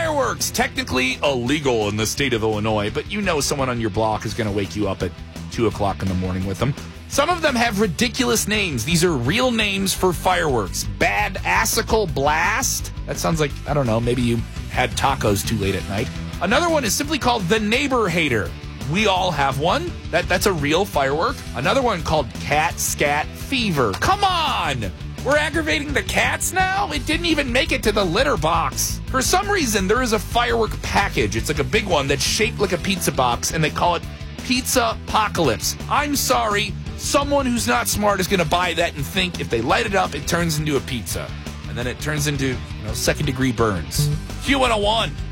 Fireworks, technically illegal in the state of Illinois, but you know someone on your block is going to wake you up at 2 o'clock in the morning with them. Some of them have ridiculous names. These are real names for fireworks. Bad Assicle Blast. That sounds like, I don't know, maybe you had tacos too late at night. Another one is simply called the Neighbor Hater. We all have one. That's a real firework. Another one called Cat Scat Fever. Come on! We're aggravating the cats now? It didn't even make it to the litter box. For some reason, there is a firework package. It's like a big one that's shaped like a pizza box, and they call it Pizza Apocalypse. I'm sorry. Someone who's not smart is going to buy that and think if they light it up, it turns into a pizza. And then it turns into, second-degree burns. Q101.